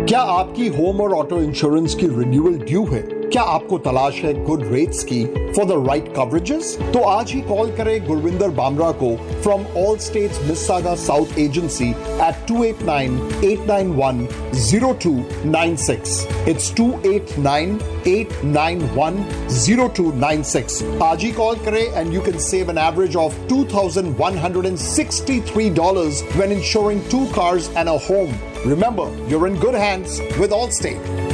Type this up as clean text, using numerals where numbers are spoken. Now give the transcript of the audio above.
क्या आपकी होम और ऑटो इंश्योरेंस की रिन्यूअल ड्यू है? क्या आपको तलाश है गुड रेट्स की फॉर द राइट कवरेजेस? तो आज ही कॉल करें गुरविंदर बामरा को from all states मिस्सागा south agency at 289-891-0296. It's 289-891-0296. आज ही कॉल करें and you can save an average of $2,163 when insuring 2 cars and a home. Remember, you're in good hands with Allstate.